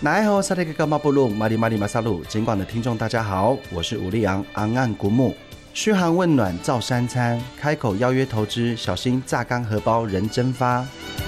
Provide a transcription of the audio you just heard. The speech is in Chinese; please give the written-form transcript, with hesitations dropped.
那爱好萨利格干马布鲁马里马里马萨鲁，尽管的听众大家好，我是吴立阳昂岸古木，嘘寒问暖造三餐，开口邀约投资，小心榨干荷包人蒸发。